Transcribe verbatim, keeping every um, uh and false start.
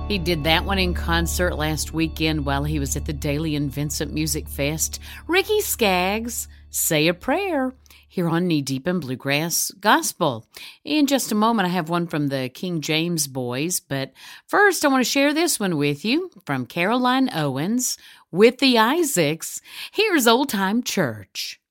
He did that one in concert last weekend while he was at the Daily and Vincent Music Fest. Ricky Skaggs, Say a Prayer, here on Knee Deep in Bluegrass Gospel. In just a moment, I have one from the King James Boys, but first I want to share this one with you from Caroline Owens with the Isaacs. Here's Old Time Church.